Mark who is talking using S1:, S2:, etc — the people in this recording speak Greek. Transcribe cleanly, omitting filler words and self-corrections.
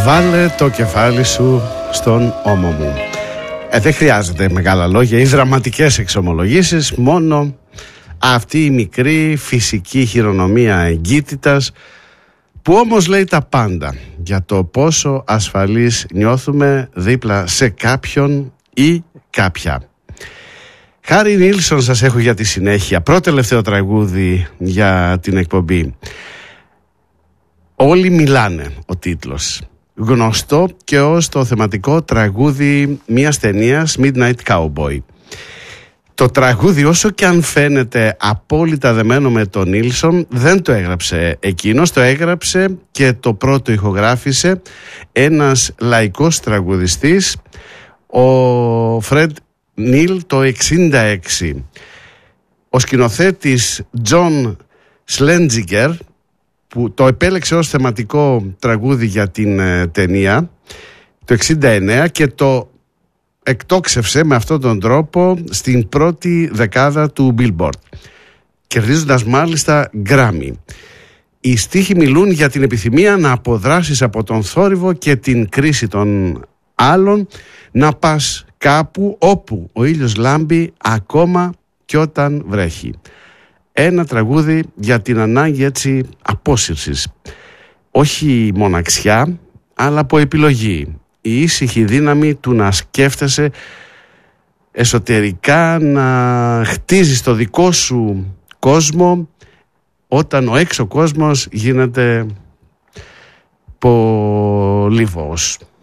S1: Βάλε το κεφάλι σου στον ώμο μου. Δεν χρειάζεται μεγάλα λόγια ή δραματικές εξομολογήσεις, μόνο αυτή η μικρή φυσική χειρονομία εγκύτητας που όμως λέει τα πάντα για το πόσο ασφαλείς νιώθουμε δίπλα σε κάποιον ή κάποια. Χάρη Νίλσον σας έχω για τη συνέχεια. Πρώτο τελευταίο τραγούδι για την εκπομπή. Όλοι μιλάνε, ο τίτλος. Γνωστό και ως το θεματικό τραγούδι μιας ταινίας, Midnight Cowboy. Το τραγούδι, όσο και αν φαίνεται απόλυτα δεμένο με τον Νίλσον, δεν το έγραψε εκείνος, το έγραψε και το πρώτο ηχογράφησε ένας λαϊκός τραγουδιστής, ο Φρεντ Νίλ, το 1966. Ο σκηνοθέτης Τζον Σλέντζιγκερ, που το επέλεξε ως θεματικό τραγούδι για την ταινία το 1969 και το εκτόξευσε με αυτόν τον τρόπο στην πρώτη δεκάδα του Billboard, κερδίζοντας μάλιστα Grammy. Οι στίχοι μιλούν για την επιθυμία να αποδράσεις από τον θόρυβο και την κρίση των άλλων, να πας κάπου όπου ο ήλιος λάμπει ακόμα και όταν βρέχει. Ένα τραγούδι για την ανάγκη έτσι απόσυρσης, όχι μοναξιά αλλά από επιλογή, η ήσυχη δύναμη του να σκέφτεσαι εσωτερικά, να χτίζεις το δικό σου κόσμο όταν ο έξω κόσμος γίνεται πολύβοος.